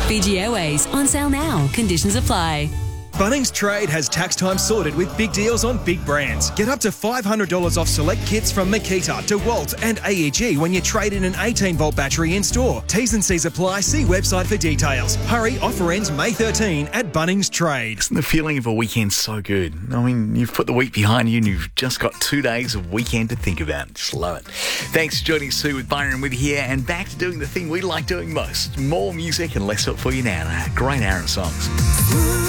Fiji Airways, on sale now. Conditions apply. Bunnings Trade has tax time sorted with big deals on big brands. Get up to $500 off select kits from Makita, DeWalt and AEG when you trade in an 18-volt battery in-store. T's and C's apply. See website for details. Hurry, offer ends May 13 at Bunnings Trade. Isn't the feeling of a weekend so good? I mean, you've put the week behind you and you've just got 2 days of weekend to think about. Just love it. Thanks for joining Sue with Byron with you here, and back to doing the thing we like doing most. More music and less help for you now. A great hour of songs.